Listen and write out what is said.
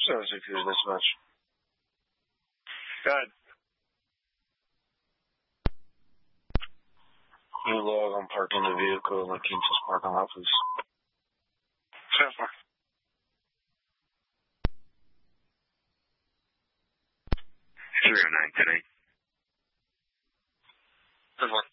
Sounds like there's this much. Good. You log on parking the vehicle in the Kansas parking lot, please. Simple. 309 today. Good one.